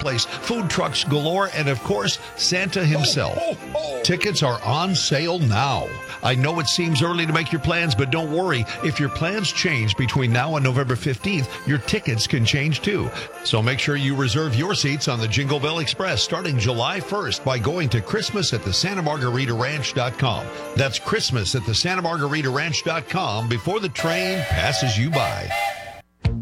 place, food trucks galore, and of course, Santa himself. Tickets are on sale now. I know it seems early to make your plans, but don't worry. If your plans change between now and November 15th, your tickets can change too. So make sure you reserve your seats on the Jingle Bell Express starting July 1st by going to christmasatthesantamargaritaranch.com. That's christmasatthesantamargaritaranch.com before the train passes you by.